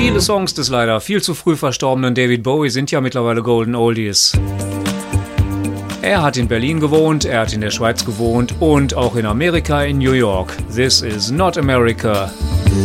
Viele Songs des leider viel zu früh verstorbenen David Bowie sind ja mittlerweile Golden Oldies. Er hat in Berlin gewohnt, er hat in der Schweiz gewohnt und auch in Amerika, in New York. This is not America.